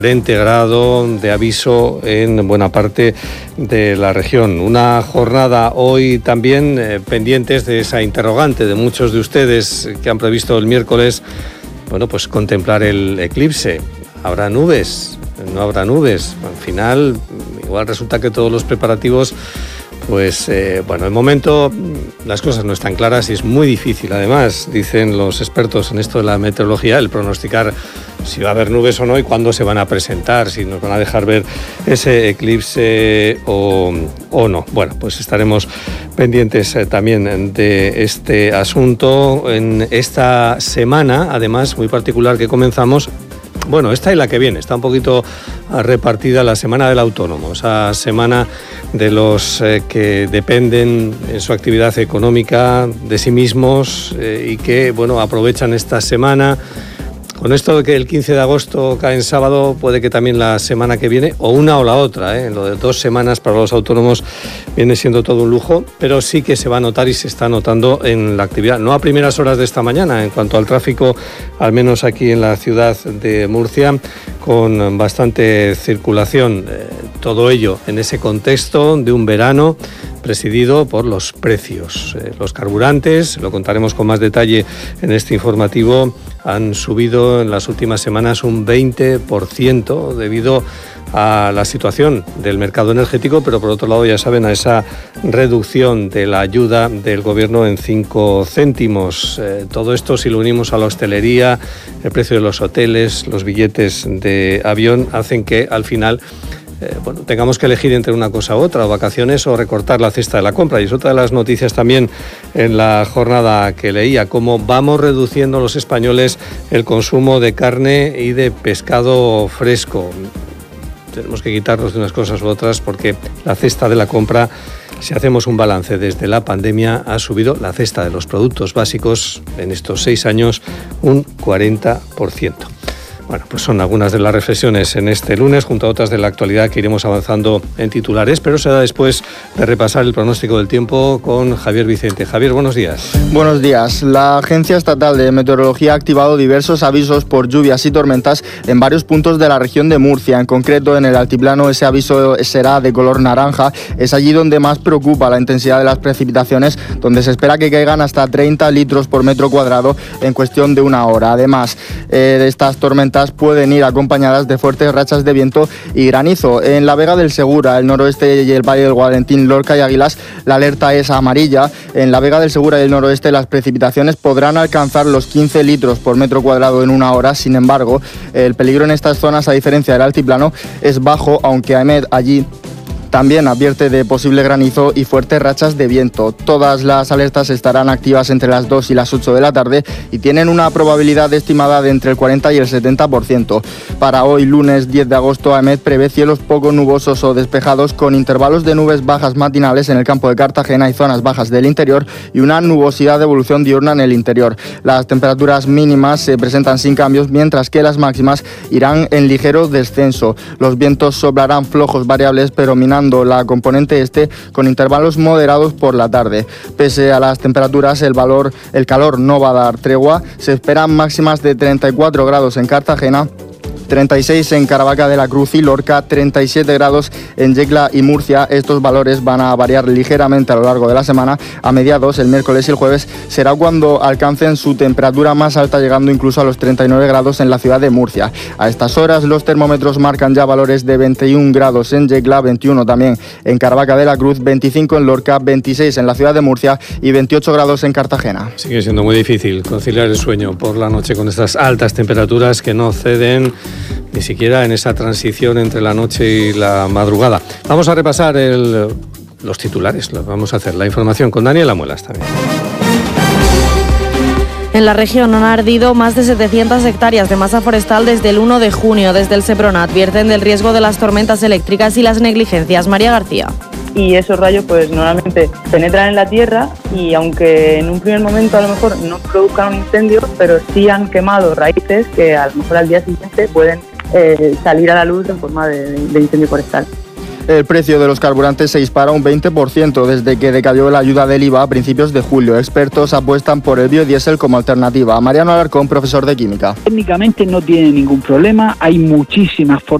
20 grados de aviso en buena parte de la región. Una jornada hoy también pendientes de esa interrogante de muchos de ustedes que han previsto el miércoles, pues contemplar el eclipse. ¿Habrá nubes? ¿No habrá nubes? Al final, igual resulta que todos los preparativos, de momento las cosas no están claras y es muy difícil. Además, dicen los expertos en esto de la meteorología, el pronosticar si va a haber nubes o no y cuándo se van a presentar, si nos van a dejar ver ese eclipse o no. Estaremos pendientes también de este asunto en esta semana, además muy particular que comenzamos. Esta y la que viene, está un poquito repartida la semana del autónomo, esa semana de los que dependen en su actividad económica de sí mismos y que, aprovechan esta semana. Con esto de que el 15 de agosto cae en sábado, puede que también la semana que viene, o una o la otra, lo de 2 semanas para los autónomos viene siendo todo un lujo, pero sí que se va a notar y se está notando en la actividad, no a primeras horas de esta mañana, en cuanto al tráfico, al menos aquí en la ciudad de Murcia, con bastante circulación. Todo ello en ese contexto de un verano presidido por los precios. Los carburantes, lo contaremos con más detalle en este informativo, han subido en las últimas semanas un 20% debido a la situación del mercado energético, pero por otro lado, ya saben, a esa reducción de la ayuda del gobierno en 5 céntimos. Todo esto, si lo unimos a la hostelería, el precio de los hoteles, los billetes de avión, hacen que al final tengamos que elegir entre una cosa u otra, o vacaciones o recortar la cesta de la compra. Y es otra de las noticias también en la jornada que leía, cómo vamos reduciendo los españoles el consumo de carne y de pescado fresco. Tenemos que quitarnos de unas cosas u otras porque la cesta de la compra, si hacemos un balance desde la pandemia, ha subido la cesta de los productos básicos en estos 6 años un 40%. Son algunas de las reflexiones en este lunes, junto a otras de la actualidad que iremos avanzando en titulares, pero será después de repasar el pronóstico del tiempo con Javier Vicente. Javier, buenos días. Buenos días. La Agencia Estatal de Meteorología ha activado diversos avisos por lluvias y tormentas en varios puntos de la región de Murcia. En concreto, en el altiplano ese aviso será de color naranja. Es allí donde más preocupa la intensidad de las precipitaciones, donde se espera que caigan hasta 30 litros por metro cuadrado en cuestión de una hora. Además, estas tormentas pueden ir acompañadas de fuertes rachas de viento y granizo. En la Vega del Segura, el noroeste y el Valle del Guadentín, Lorca y Águilas, la alerta es amarilla. En la Vega del Segura y el noroeste, las precipitaciones podrán alcanzar los 15 litros por metro cuadrado en una hora. Sin embargo, el peligro en estas zonas, a diferencia del altiplano, es bajo, aunque AEMET allí también advierte de posible granizo y fuertes rachas de viento. Todas las alertas estarán activas entre las 2 y las 8 de la tarde y tienen una probabilidad estimada de entre el 40 y el 70%. Para hoy, lunes 10 de agosto, AEMET prevé cielos poco nubosos o despejados con intervalos de nubes bajas matinales en el campo de Cartagena y zonas bajas del interior y una nubosidad de evolución diurna en el interior. Las temperaturas mínimas se presentan sin cambios, mientras que las máximas irán en ligero descenso. Los vientos soplarán flojos variables, predominando la componente este con intervalos moderados por la tarde. Pese a las temperaturas, el calor no va a dar tregua. Se esperan máximas de 34 grados en Cartagena, 36 en Caravaca de la Cruz y Lorca, 37 grados en Yecla y Murcia. Estos valores van a variar ligeramente a lo largo de la semana. A mediados, el miércoles y el jueves, será cuando alcancen su temperatura más alta, llegando incluso a los 39 grados en la ciudad de Murcia. A estas horas, los termómetros marcan ya valores de 21 grados en Yecla, 21 también en Caravaca de la Cruz, 25 en Lorca, 26 en la ciudad de Murcia y 28 grados en Cartagena. Sigue siendo muy difícil conciliar el sueño por la noche con estas altas temperaturas que no ceden ni siquiera en esa transición entre la noche y la madrugada. Vamos a repasar los titulares, vamos a hacer la información con Daniela Muelas también. En la región han ardido más de 700 hectáreas de masa forestal desde el 1 de junio. Desde el Seprona advierten del riesgo de las tormentas eléctricas y las negligencias. María García. Y esos rayos normalmente penetran en la tierra y aunque en un primer momento a lo mejor no produzcan un incendio, pero sí han quemado raíces que a lo mejor al día siguiente pueden salir a la luz en forma de incendio forestal. El precio de los carburantes se dispara un 20% desde que decayó la ayuda del IVA a principios de julio. Expertos apuestan por el biodiesel como alternativa. Mariano Alarcón, profesor de química. Técnicamente no tiene ningún problema, hay muchísimas formas